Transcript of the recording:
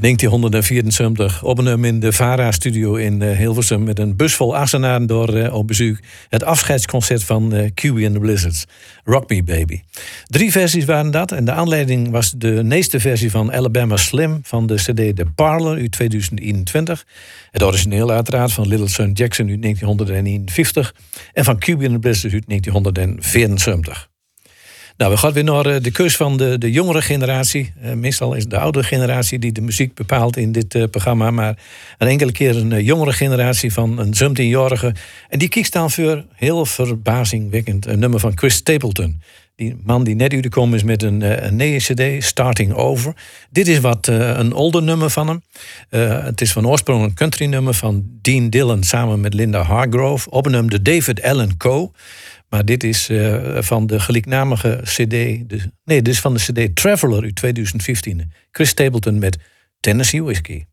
1974 opgenomen in de VARA-studio in Hilversum met een bus vol Assenaren door op bezoek. Het afscheidsconcert van QB and the Blizzards, Rock Me Baby. 3 versies waren dat en de aanleiding was de eerste versie van Alabama Slim van de CD The Parlor uit 2021. Het origineel uiteraard van Little Son Jackson uit 1951 en van QB and the Blizzards uit 1974. Nou, we gaan weer naar de keus van de jongere generatie. Meestal is het de oudere generatie die de muziek bepaalt in dit programma. Maar een enkele keer een jongere generatie van een 17-jarige. En die kiest dan voor, heel verbazingwekkend, een nummer van Chris Stapleton. Die man die net uitgekomen is met een nieuwe cd, Starting Over. Dit is wat een older nummer van hem. Het is van oorsprong een country nummer van Dean Dillon samen met Linda Hargrove. Opgenomen door David Allen Coe. Maar dit is van de gelijknamige cd. Dit is van de cd Traveler uit 2015. Chris Stapleton met Tennessee Whiskey.